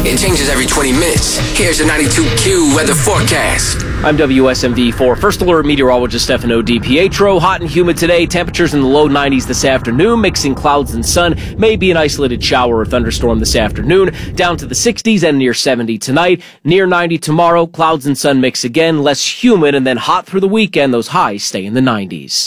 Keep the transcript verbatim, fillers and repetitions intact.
It changes every twenty minutes. Here's your ninety-two Q weather forecast. I'm W S M V four First Alert meteorologist Stefano DiPietro. Hot and humid today. Temperatures in the low nineties this afternoon, mixing clouds and sun. Maybe an isolated shower or thunderstorm this afternoon. Down to the sixties and near seventy tonight. Near ninety tomorrow. Clouds and sun mix again. Less humid and then hot through the weekend. Those highs stay in the nineties.